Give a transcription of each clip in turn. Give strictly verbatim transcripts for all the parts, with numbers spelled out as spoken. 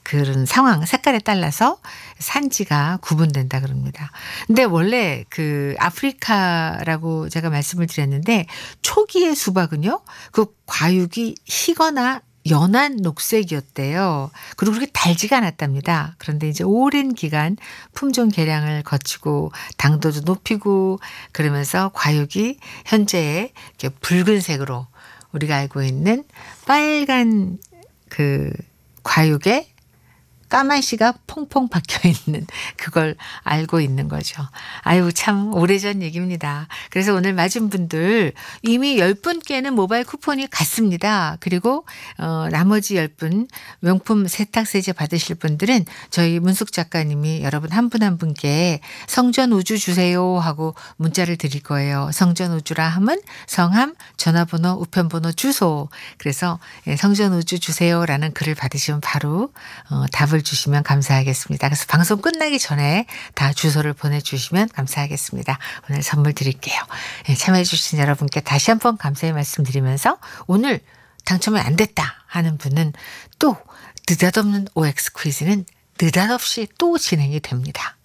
그런 상황, 색깔에 따라서 산지가 구분된다 그럽니다. 근데 원래 그 아프리카라고 제가 말씀을 드렸는데 초기의 수박은요, 그 과육이 희거나 연한 녹색이었대요. 그리고 그렇게 달지가 않았답니다. 그런데 이제 오랜 기간 품종 개량을 거치고 당도도 높이고 그러면서 과육이 현재 이렇게 붉은색으로 우리가 알고 있는 빨간 그 과육에 까만씨가 퐁퐁 박혀 있는 그걸 알고 있는 거죠. 아유, 참 오래전 얘기입니다. 그래서 오늘 맞은 분들 이미 열 분께는 모바일 쿠폰이 갔습니다. 그리고 어, 나머지 열 분 명품 세탁세제 받으실 분들은 저희 문숙 작가님이 여러분 한 분 한 분께 성전우주 주세요 하고 문자를 드릴 거예요. 성전우주라 하면 성함, 전화번호, 우편번호, 주소. 그래서 성전우주 주세요라는 글을 받으시면 바로 어, 답을 주시면 감사하겠습니다. 그래서 방송 끝나기 전에 다 주소를 보내주시면 감사하겠습니다. 오늘 선물 드릴게요. 참여해 주신 여러분께 다시 한번 감사의 말씀드리면서 오늘 당첨이 안 됐다 하는 분은 또 느닷없는 오엑스 퀴즈는 느닷없이 또 진행이 됩니다.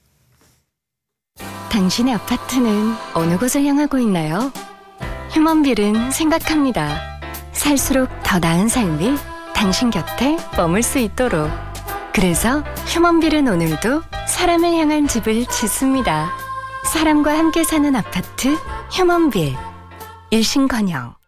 당신의 아파트는 어느 곳을 향하고 있나요? 휴먼빌은 생각합니다. 살수록 더 나은 삶이 당신 곁에 머물 수 있도록. 그래서 휴먼빌은 오늘도 사람을 향한 집을 짓습니다. 사람과 함께 사는 아파트 휴먼빌. 일신건영.